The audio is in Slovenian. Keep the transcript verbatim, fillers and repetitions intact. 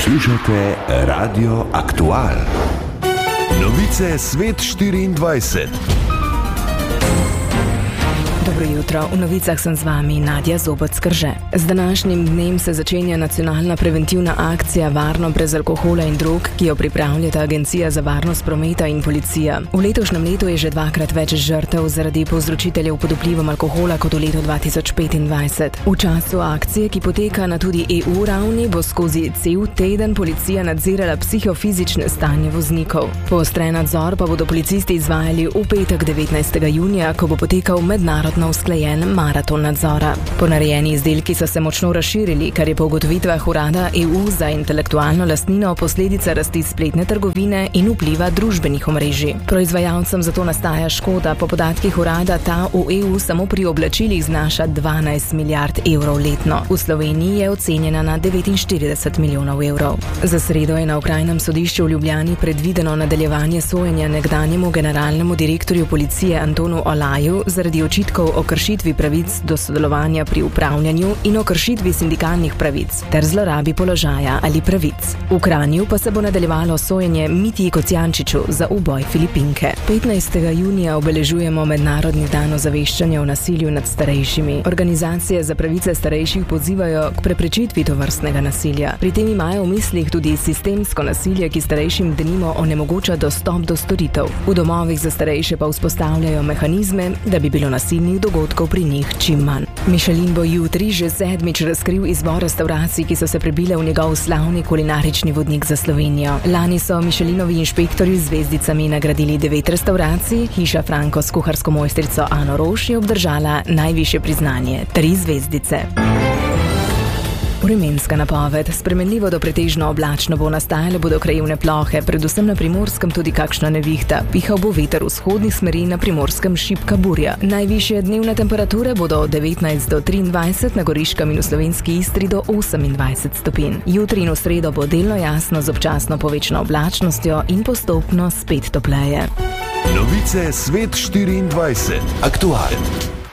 Poslušate Radio Aktual. Novice Svet štiriindvajset. Dobro jutro, v novicah sem z vami Nadja Zoboc-Krže. Z današnjim dnem se začenja nacionalna preventivna akcija Varno brez alkohola in drog, ki jo pripravljata Agencija za varnost prometa in policija. V letošnjem letu je že dvakrat več žrtev zaradi povzročiteljev pod vplivom alkohola kot v letu dva tisoč petindvajset. V času akcije, ki poteka na tudi E U ravni, bo skozi cel teden policija nadzirala psihofizične stanje voznikov. Poostren nadzor pa bodo policisti izvajali v petek devetnajstega junija, ko bo potekal mednarodno usklajen maraton nadzora. Ponarejeni izdelki so se močno razširili, kar je po ugotovitvah Urada E U za intelektualno lastnino posledica rasti spletne trgovine in vpliva družbenih omrežij. Proizvajalcem zato nastaja škoda, po podatkih urada ta v E U samo pri oblačilih znaša dvanajst milijard evrov letno. V Sloveniji je ocenjena na devetinštirideset milijonov evrov. Za sredo je na okrajnem sodišču v Ljubljani predvideno nadaljevanje sojenja nekdanjemu generalnemu direktorju policije Antonu Olaju zaradi očitkov o kršitvi pravic do sodelovanja pri upravljanju in o kršitvi sindikalnih pravic ter zlorabi položaja ali pravic. V Kranju pa se bo nadaljevalo sojenje Mitji Kocijančiču za uboj Filipinke. petnajstega junija obeležujemo Mednarodni dan ozaveščanja o nasilju nad starejšimi. Organizacije za pravice starejših pozivajo k preprečitvi tovrstnega nasilja. Pri tem imajo v mislih tudi sistemsko nasilje, ki starejšim denimo onemogoča dostop do storitev. V domovih za starejše pa vzpostavljajo mehanizme, da bi bilo nasilnih dogodkov pri njih čim manj. Michelin bo jutri že sedmič razkril izbor restavracij, ki so se prebile v njegov slavni kulinarični vodnik za Slovenijo. Lani so Michelinovi inšpektorji z zvezdicami nagradili devet restavracij, Hiša Franko s kuharsko mojstrico Ano Roš je obdržala najvišje priznanje, tri zvezdice. Vremenska napoved. Spremenljivo do pretežno oblačno bo, nastajale bodo krajevne plohe, predvsem na Primorskem tudi kakšna nevihta. Pihal bo veter vzhodnih smeri, na Primorskem šibka burja. Najvišje dnevne temperature bodo od devetnajst do triindvajset, na Goriškem in v slovenski Istri do osemindvajset stopinj. Jutri in v sredo bo delno jasno z občasno povečano oblačnostjo in postopno spet topleje. Novice Svet štiriindvajset. Aktual.